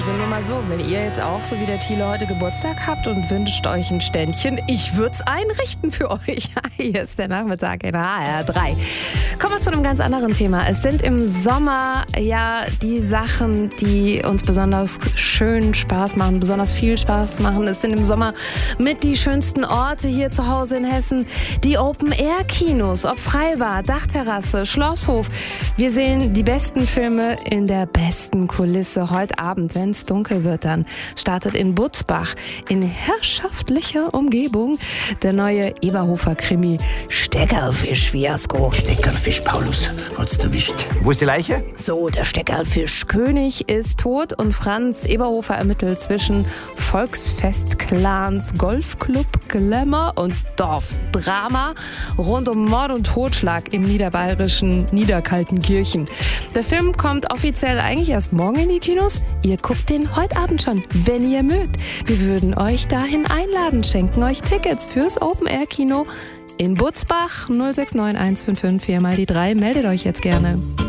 Also nur mal so, wenn ihr jetzt auch so wie der Thiele heute Geburtstag habt und wünscht euch ein Ständchen, ich würde es einrichten für euch. Hier ist der Nachmittag in HR3. Kommen wir zu einem ganz anderen Thema. Es sind im Sommer ja die Sachen, die uns besonders schön Spaß machen, besonders viel Spaß machen. Es sind im Sommer mit die schönsten Orte hier zu Hause in Hessen. Die Open-Air-Kinos, ob Freibad, Dachterrasse, Schlosshof. Wir sehen die besten Filme in der besten Kulisse. Heute Abend, wenn es dunkel wird, dann startet in Butzbach in herrschaftlicher Umgebung der neue Eberhofer-Krimi Steckerlfisch-Fiasko. Steckerlfisch, Paulus, hat's erwischt. Wo ist die Leiche? So, der Steckerlfisch-König ist tot und Franz Eberhofer ermittelt zwischen Volksfest-Clans, Golfclub, Glamour und Dorfdrama rund um Mord und Totschlag im niederbayerischen Niederkaltenkirchen. Der Film kommt offiziell eigentlich erst morgen in die Kinos. Ihr guckt den heute Abend schon, wenn ihr mögt. Wir würden euch dahin einladen, schenken euch Tickets fürs Open-Air-Kino in Butzbach. 069 155 4 mal die 3. Meldet euch jetzt gerne.